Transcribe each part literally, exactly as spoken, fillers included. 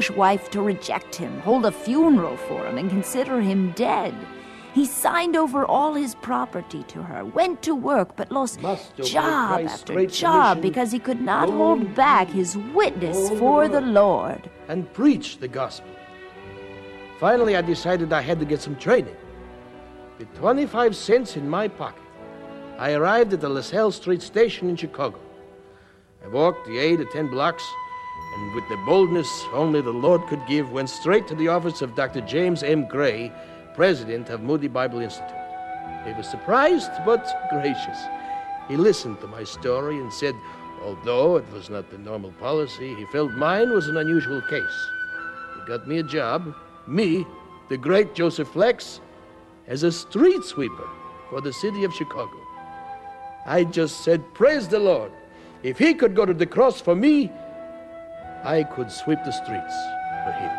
wife to reject him, hold a funeral for him, and consider him dead. He signed over all his property to her, went to work, but lost Master, job Christ, after great job commission, because he could not go hold back his witness go for the the Lord. and preach the gospel. Finally, I decided I had to get some training. With twenty-five cents in my pocket, I arrived at the LaSalle Street station in Chicago. I walked the eight or ten blocks, and with the boldness only the Lord could give, went straight to the office of Doctor James M. Gray, president of Moody Bible Institute. He was surprised, but gracious. He listened to my story and said, although it was not the normal policy, he felt mine was an unusual case. He got me a job, me, the great Joseph Flex, as a street sweeper for the city of Chicago. I just said, praise the Lord. If he could go to the cross for me, I could sweep the streets for him.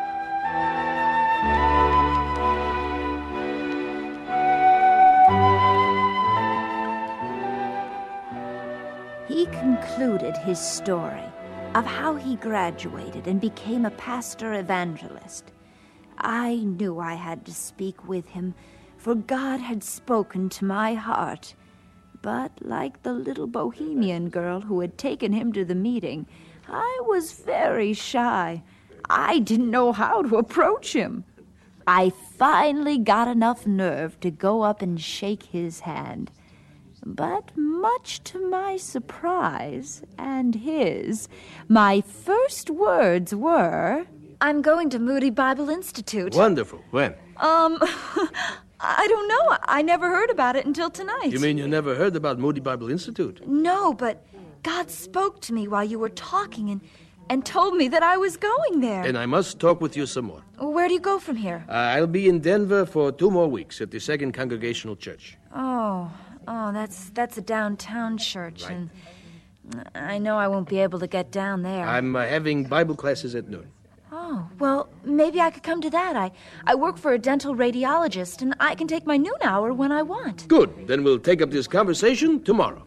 He concluded his story of how he graduated and became a pastor evangelist. I knew I had to speak with him, for God had spoken to my heart. But like the little bohemian girl who had taken him to the meeting, I was very shy. I didn't know how to approach him. I finally got enough nerve to go up and shake his hand. But much to my surprise, and his, my first words were, "I'm going to Moody Bible Institute." Wonderful. When? Um, I don't know. I never heard about it until tonight. You mean you never heard about Moody Bible Institute? No, but God spoke to me while you were talking and, and told me that I was going there. And I must talk with you some more. Where do you go from here? Uh, I'll be in Denver for two more weeks at the Second Congregational Church. Oh, oh, that's that's a downtown church, Right. and I know I won't be able to get down there. I'm uh, having Bible classes at noon. Oh, well, maybe I could come to that. I, I work for a dental radiologist, and I can take my noon hour when I want. Good. Then we'll take up this conversation tomorrow.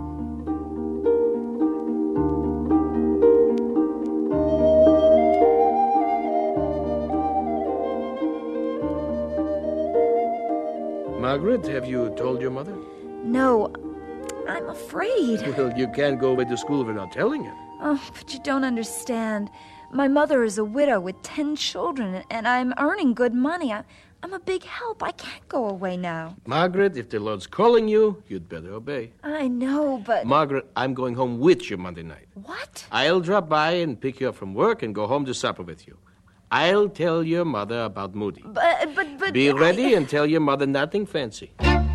Margaret, have you told your mother? No, I'm afraid. Well, you can't go away to school without telling her. Oh, but you don't understand. My mother is a widow with ten children, and I'm earning good money. I, I'm a big help. I can't go away now. Margaret, if the Lord's calling you, you'd better obey. I know, but... Margaret, I'm going home with you Monday night. What? I'll drop by and pick you up from work and go home to supper with you. I'll tell your mother about Moody. But, but, but... Be I- ready and tell your mother nothing fancy.